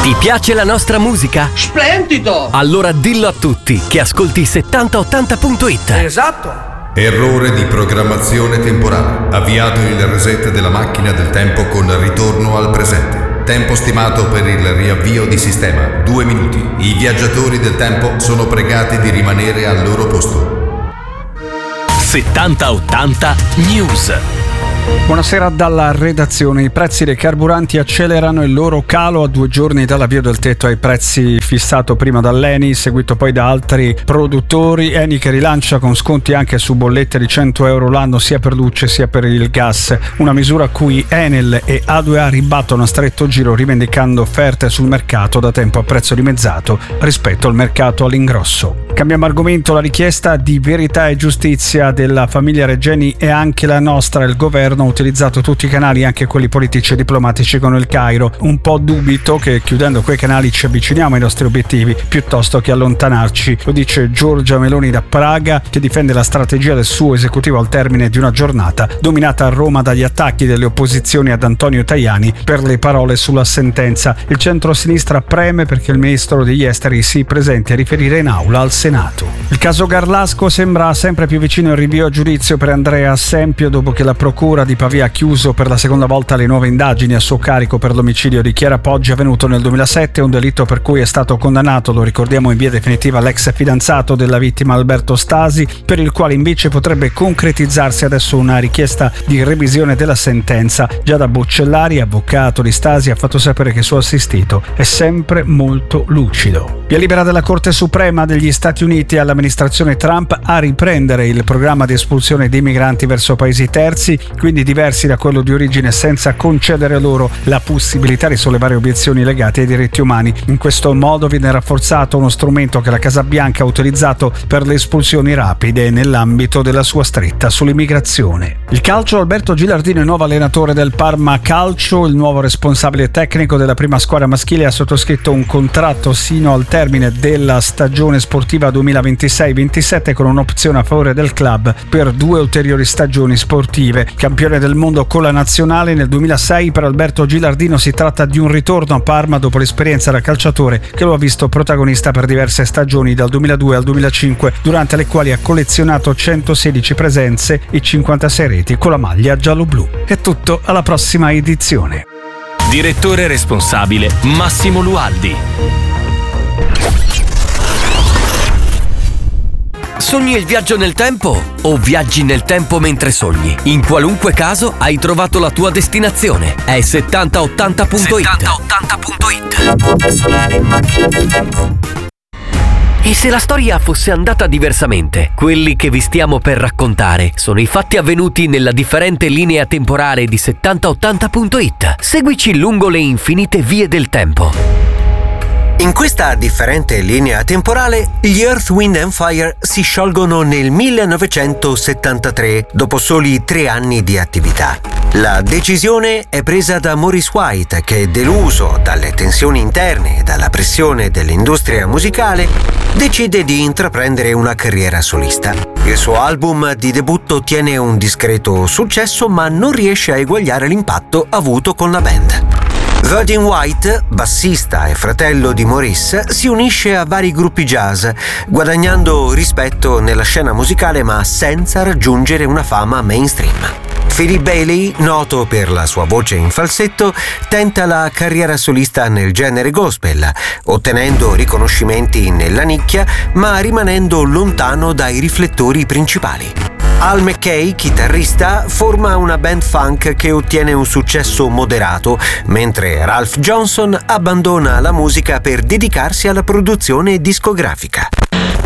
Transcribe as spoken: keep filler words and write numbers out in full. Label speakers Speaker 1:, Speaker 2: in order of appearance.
Speaker 1: Ti piace la nostra musica?
Speaker 2: Splendido!
Speaker 1: Allora dillo a tutti che ascolti settanta ottanta punto it.
Speaker 2: Esatto!
Speaker 3: Errore di programmazione temporale. Avviato il reset della macchina del tempo con ritorno al presente. Tempo stimato per il riavvio di sistema, due minuti. I viaggiatori del tempo sono pregati di rimanere al loro posto.
Speaker 1: settanta ottanta News.
Speaker 4: Buonasera dalla redazione. I prezzi dei carburanti accelerano il loro calo a due giorni dall'avvio del tetto ai prezzi fissato prima dall'Eni, seguito poi da altri produttori. Eni che rilancia con sconti anche su bollette di cento euro l'anno sia per luce sia per il gas, una misura a cui Enel e A due A ribattono a stretto giro rivendicando offerte sul mercato da tempo a prezzo dimezzato rispetto al mercato all'ingrosso. Cambiamo argomento. La richiesta di verità e giustizia della famiglia Regeni e anche la nostra. Il governo ha utilizzato tutti i canali, anche quelli politici e diplomatici, con il Cairo. Un po' dubito che chiudendo quei canali ci avviciniamo ai nostri obiettivi piuttosto che allontanarci. Lo dice Giorgia Meloni da Praga, che difende la strategia del suo esecutivo al termine di una giornata dominata a Roma dagli attacchi delle opposizioni ad Antonio Tajani per le parole sulla sentenza. Il centro-sinistra preme perché il ministro degli esteri si presenti a riferire in aula al Senato. Il caso Garlasco sembra sempre più vicino al rinvio a giudizio per Andrea Sempio dopo che la procura di Pavia ha chiuso per la seconda volta le nuove indagini a suo carico per l'omicidio di Chiara Poggi avvenuto nel duemilasette, un delitto per cui è stato condannato, lo ricordiamo, in via definitiva l'ex fidanzato della vittima Alberto Stasi, per il quale invece potrebbe concretizzarsi adesso una richiesta di revisione della sentenza. Già da Boccellari, avvocato di Stasi, ha fatto sapere che il suo assistito è sempre molto lucido. Via libera della Corte Suprema degli Stati Uniti all'amministrazione Trump a riprendere il programma di espulsione dei migranti verso paesi terzi, quindi diversi da quello di origine, senza concedere loro la possibilità di sollevare obiezioni legate ai diritti umani. In questo modo viene rafforzato uno strumento che la Casa Bianca ha utilizzato per le espulsioni rapide nell'ambito della sua stretta sull'immigrazione. Il calcio. Alberto Gilardino è nuovo allenatore del Parma Calcio. Il nuovo responsabile tecnico della prima squadra maschile ha sottoscritto un contratto sino al termine della stagione sportiva duemilaventisei ventisette con un'opzione a favore del club per due ulteriori stagioni sportive. Campione del mondo con la nazionale nel duemilasei, per Alberto Gilardino si tratta di un ritorno a Parma dopo l'esperienza da calciatore che lo ha visto protagonista per diverse stagioni dal duemiladue al duemilacinque, durante le quali ha collezionato centosedici presenze e cinquantasei reti con la maglia giallo-blu. È tutto, alla prossima edizione.
Speaker 1: Direttore responsabile Massimo Lualdi. Sogni il viaggio nel tempo o viaggi nel tempo mentre sogni? In qualunque caso hai trovato la tua destinazione. È settanta ottanta punto it. settanta ottanta punto it. E se la storia fosse andata diversamente? Quelli che vi stiamo per raccontare sono i fatti avvenuti nella differente linea temporale di settanta ottanta punto it. Seguici lungo le infinite vie del tempo.
Speaker 5: In questa differente linea temporale, gli Earth, Wind and Fire si sciolgono nel millenovecentosettantatré, dopo soli tre anni di attività. La decisione è presa da Maurice White, che, deluso dalle tensioni interne e dalla pressione dell'industria musicale, decide di intraprendere una carriera solista. Il suo album di debutto ottiene un discreto successo, ma non riesce a eguagliare l'impatto avuto con la band. Virgin White, bassista e fratello di Maurice, si unisce a vari gruppi jazz, guadagnando rispetto nella scena musicale ma senza raggiungere una fama mainstream. Philip Bailey, noto per la sua voce in falsetto, tenta la carriera solista nel genere gospel, ottenendo riconoscimenti nella nicchia ma rimanendo lontano dai riflettori principali. Al McKay, chitarrista, forma una band funk che ottiene un successo moderato, mentre Ralph Johnson abbandona la musica per dedicarsi alla produzione discografica.